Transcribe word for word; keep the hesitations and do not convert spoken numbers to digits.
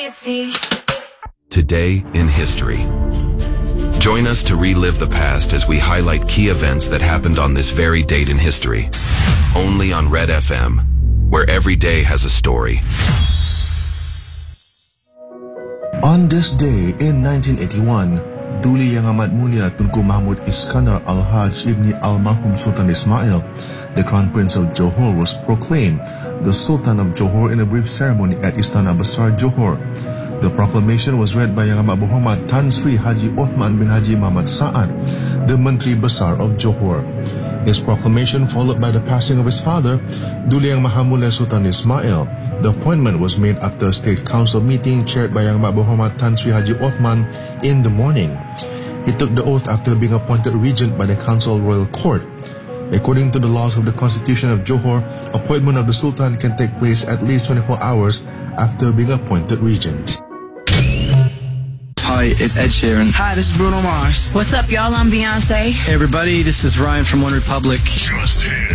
Today in history. Join us to relive the past as we highlight key events that happened on this very date in history. Only on Red F M, where every day has a story. On this day in nineteen eighty-one, Duli yang amat mulia Tunku Mahmud Iskandar Al-Haj Ibni Al-Mahum Sultan Ismail, the Crown Prince of Johor, was proclaimed the Sultan of Johor in a brief ceremony at Istana Besar Johor. The proclamation was read by Yang Amat Muhammad Tan Sri Haji Othman bin Haji Muhammad Sa'ad, the Menteri Besar of Johor. His proclamation followed by the passing of his father, Duli Yang Maha Mulia Sultan Ismail. The appointment was made after a state council meeting chaired by Yang Amat Muhammad Tan Sri Haji Othman in the morning. He took the oath after being appointed regent by the Council Royal Court. According to the laws of the Constitution of Johor, appointment of the Sultan can take place at least twenty-four hours after being appointed regent. Hi, it's Ed Sheeran. Hi, this is Bruno Mars. What's up, y'all? I'm Beyonce. Hey, everybody, this is Ryan from One Republic. Just hit.